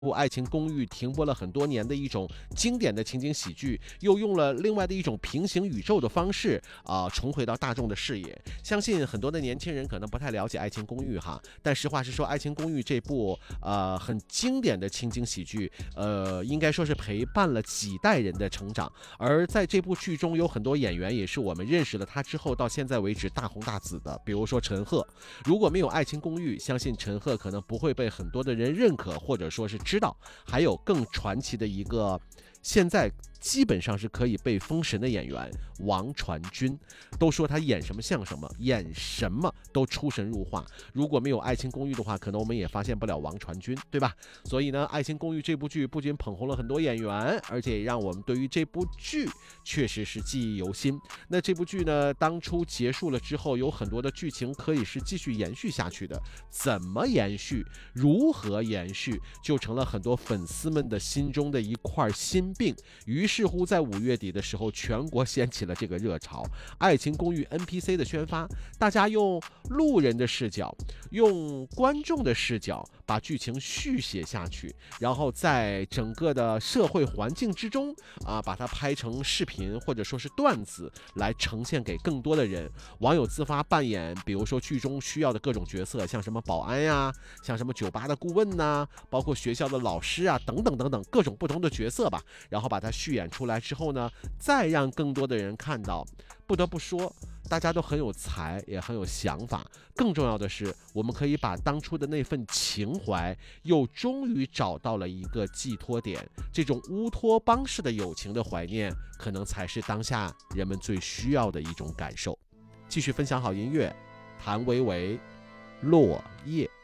《爱情公寓》停播了很多年的一种经典的情景喜剧，又用了另外的一种平行宇宙的方式重回到大众的视野。相信很多的年轻人可能不太了解《爱情公寓》哈，但实话实说，《爱情公寓》这部很经典的情景喜剧，应该说是陪伴了几代人的成长。而在这部剧中，有很多演员也是我们认识了他之后到现在为止大红大紫的，比如说陈赫。如果没有《爱情公寓》，相信陈赫可能不会被很多的人认可，或者说是知道。还有更传奇的一个，现在基本上是可以被封神的演员王传君，都说他演什么像什么，演什么都出神入化。如果没有《爱情公寓》的话，可能我们也发现不了王传君，对吧？所以呢，《爱情公寓》这部剧不仅捧红了很多演员，而且也让我们对于这部剧确实是记忆犹新。那这部剧呢，当初结束了之后，有很多的剧情可以是继续延续下去的，怎么延续，如何延续，就成了很多粉丝们的心中的一块心病。于是乎，在5月底的时候，全国掀起了这个热潮，《爱情公寓》NPC 的宣发，大家用路人的视角，用观众的视角，把剧情续写下去，然后在整个的社会环境之中把它拍成视频或者说是段子来呈现给更多的人。网友自发扮演，比如说剧中需要的各种角色，像什么保安呀，像什么酒吧的顾问呐，包括学校的老师啊，等等等等，各种不同的角色吧。然后把它续演出来之后呢，再让更多的人看到。不得不说，大家都很有才，也很有想法。更重要的是，我们可以把当初的那份情怀，又终于找到了一个寄托点。这种乌托邦式的友情的怀念，可能才是当下人们最需要的一种感受。继续分享好音乐，谭维维，落叶。